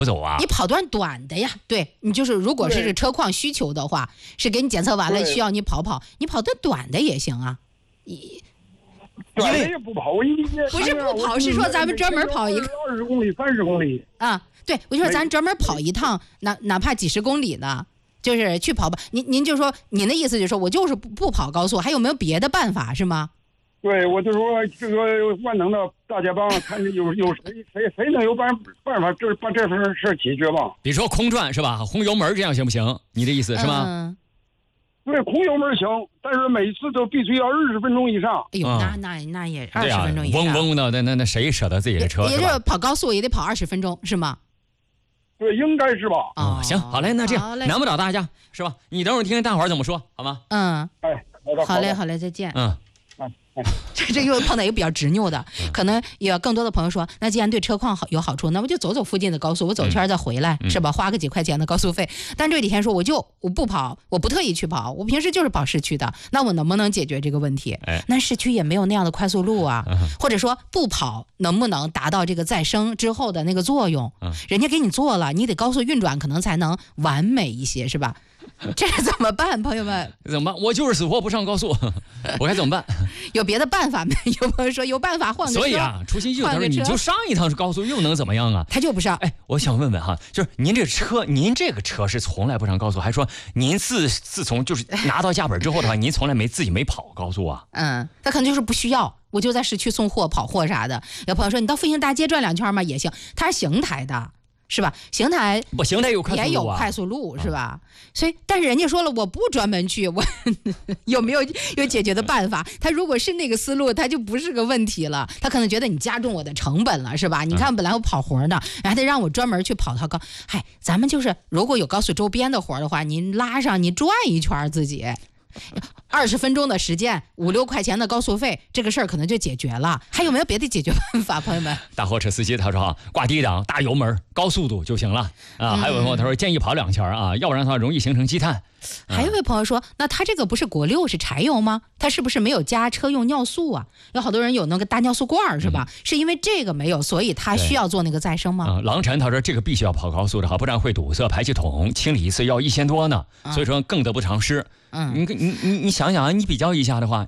走啊。 你跑段短的呀，对你就是如果是车况需求的话，是给你检测完了需要你跑，你跑段短的也行啊。 短的也不跑， 不是不跑，是说咱们专门跑一个 20公里、30公里啊。对，我就说咱专门跑一趟，哪怕几十公里呢，就是去跑吧。您就说您的意思就是说我就是不跑高速，还有没有别的办法是吗？ 对，我就说这个万能的大家帮，看有谁能有办法把这份事解决吧？ 比如说空转是吧？轰油门这样行不行？你的意思是吗？ 对，空油门行，但是每次都必须要20分钟以上。 哎呦，那也20分钟以上。 嗡嗡的，那谁舍得自己的车？ 也就跑高速也得跑20分钟是吗？ 对，应该是吧？ 行，好嘞，那这样难不倒大家是吧？你等会儿听听大伙儿怎么说，好吗？ 哎， 好嘞，再见。 这又碰到一个比较执拗的，可能也更多的朋友说，那既然对车况有好处，那我就走附近的高速，我走圈再回来，是吧？花个几块钱的高速费。但这几天说我不跑，我不特意去跑，我平时就是跑市区的，那我能不能解决这个问题？那市区也没有那样的快速路啊，或者说不跑能不能达到这个再生之后的那个作用？人家给你做了，你得高速运转，可能才能完美一些，是吧？这怎么办，朋友们？ 怎么办？我就是死活不上高速，我该怎么办？ 有别的办法没？有朋友说有办法换个车。 所以啊，出新秀他说你就上一趟高速又能怎么样啊？ 他就不上。 哎，我想问问哈，就是您这个车是从来不上高速，还说您自从就是拿到驾本之后的话，您从来自己没跑高速啊？ 他可能就是不需要，我就在市区送货、跑货啥的。有朋友说你到复兴大街转2圈嘛也行，它是邢台的。是吧？邢台有快速路、 也有快速路是吧？所以，但是人家说了，我不专门去，我有没有解决的办法？他如果是那个思路，他就不是个问题了。他可能觉得你加重我的成本了，是吧？你看，本来我跑活呢，还得让我专门去跑套高。嗨，咱们就是如果有高速周边的活的话，您拉上你转一圈自己。20分钟的时间，5、6块钱的高速费，这个事儿可能就解决了。还有没有别的解决办法，朋友们？ 大货车司机他说挂低档、大油门、高速度就行了啊。还有朋友他说建议跑2圈啊，要不然的话容易形成积碳。 还有位朋友说，那他这个不是国6是柴油吗？他是不是没有加车用尿素啊？有好多人有那个大尿素罐是吧？是因为这个没有，所以他需要做那个再生吗？ 郎晨他说这个必须要跑高速的哈，不然会堵塞排气筒，清理一次要1000多呢，所以说更得不偿失。你想想啊，你比较一下的话，